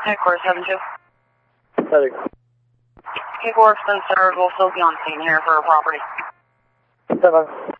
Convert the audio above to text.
Headquarters 7-2. Heading. Paperwork's been served. We'll still be on scene here for a property. 7.